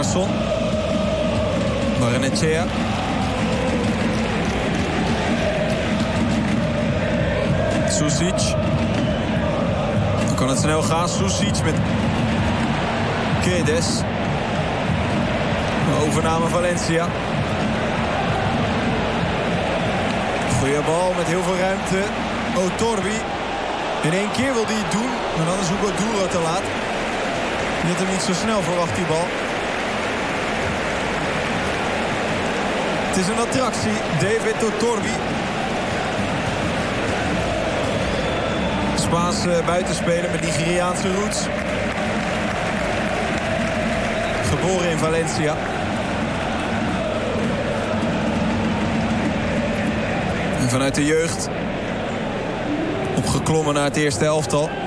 Anderson. Barrenetxea. Susic. Dan kan het snel gaan. Susic met Guedes. Overname Valencia. Goeie bal met heel veel ruimte. Otorbi. In één keer wil hij het doen. Maar dan is Hugo Duro te laat. Net hem niet zo snel verwacht die bal. Het is een attractie. David Otorbi. Spaanse buitenspeler met Nigeriaanse roots. Geboren in Valencia. En vanuit de jeugd opgeklommen naar het eerste elftal.